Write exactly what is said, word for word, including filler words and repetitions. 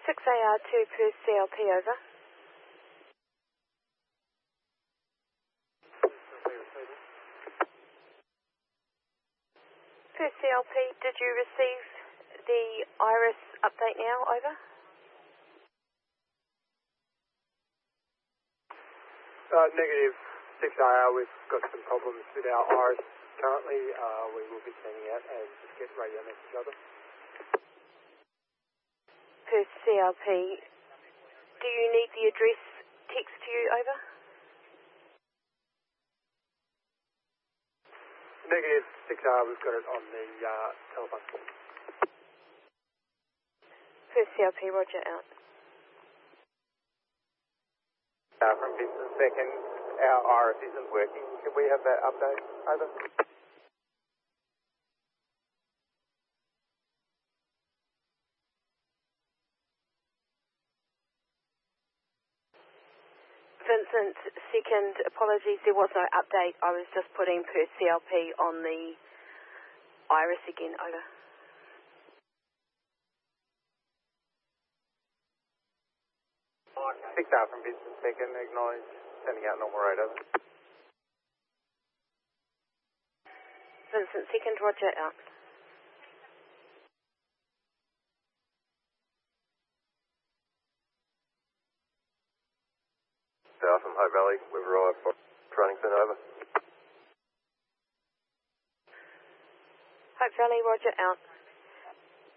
six A R two Perth C L P, over. Perth C L P, did you receive the IRIS update now, over? Uh, negative, six A R, we've got some problems with our IRIS currently. Uh, we will be sending out and just get radio message over. Perth C L P, do you need the address text to you, over? Negative, six A R, we've got it on the uh, telephone. Perth C L P, roger, out. Uh, from Vincent, second, our IRIS isn't working. Can we have that update? Over. Vincent, second, apologies, there was no update. I was just putting Perth C L P on the IRIS again, over. six A R from Vincent, second, acknowledge, sending out normal rate, over. Vincent, second, roger, out. South from Hope Valley, we've arrived for Trunnington, over. Hope Valley, roger, out.